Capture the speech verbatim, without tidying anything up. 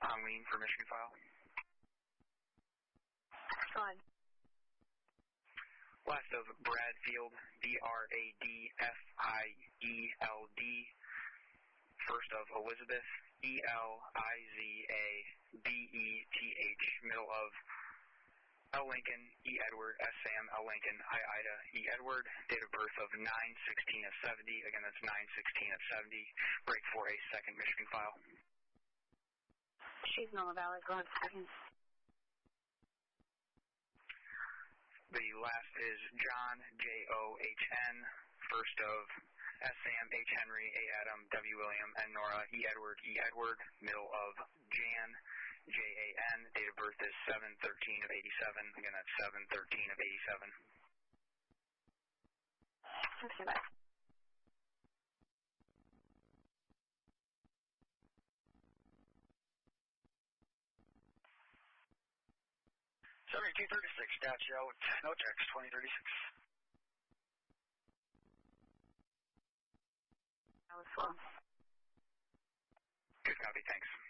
Eileen for Michigan file. Fine. Last of Bradfield, B R A D F I E L D. First of Elizabeth, E L I Z A B E T H. Middle of L. Lincoln, E. Edward, S. Sam, L. Lincoln, I. Ida, E. Edward. Date of birth of nine sixteen of seventy. Again, that's nine sixteen of seventy. Break for a second Michigan file. She's Noma Valley. Go ahead, second. The last is John, J O H N. First of S. Sam, H. Henry, A. Adam, W. William, N. Nora, E. Edward, E. Edward. Middle of Jan, J A N. Date of birth is seven thirteen of eighty-seven. Again, that's seven thirteen of eighty-seven. Okay, bye. seventy-two thirty-six, Dutch out, no text, twenty thirty-six. That was slow. Good copy, thanks.